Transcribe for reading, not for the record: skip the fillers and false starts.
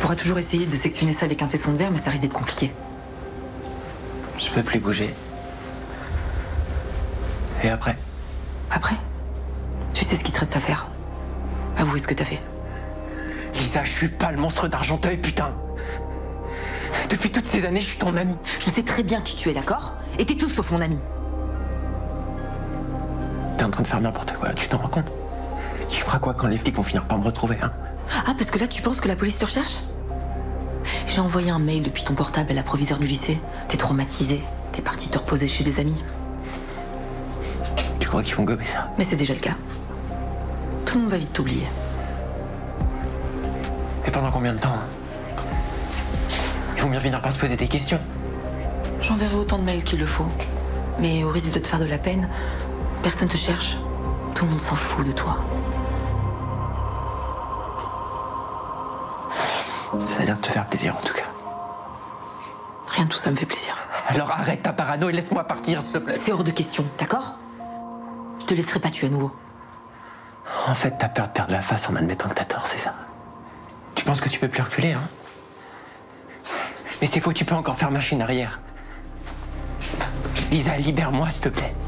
pourras toujours essayer de sectionner ça avec un tesson de verre, mais ça risque d'être compliqué. Je peux plus bouger. Et après? Après, tu sais ce qu'il te reste à faire. Avouez ce que t'as fait. Lisa, je suis pas le monstre d'Argenteuil, putain. Depuis toutes ces années, je suis ton ami. Je sais très bien qui tu es, d'accord? Et t'es tout sauf mon ami. T'es en train de faire n'importe quoi, tu t'en rends compte? Tu feras quoi quand les flics vont finir par me retrouver, hein? Ah, parce que là, tu penses que la police te recherche? J'ai envoyé un mail depuis ton portable à la proviseure du lycée. T'es traumatisé. T'es parti te reposer chez des amis. Tu crois qu'ils vont gober ça? Mais c'est déjà le cas. Tout le monde va vite t'oublier. Et pendant combien de temps, hein? Ils vont bien finir par se poser des questions. J'enverrai autant de mails qu'il le faut. Mais au risque de te faire de la peine, personne te cherche. Tout le monde s'en fout de toi. Ça a l'air de te faire plaisir, en tout cas. Rien de tout ça me fait plaisir. Alors arrête ta parano et laisse-moi partir, s'il te plaît. C'est hors de question, d'accord? Je te laisserai pas tuer à nouveau. En fait, t'as peur de perdre la face en admettant que t'as tort, c'est ça? Tu penses que tu peux plus reculer, hein? Mais c'est faux, tu peux encore faire machine arrière. Lisa, libère-moi, s'il te plaît.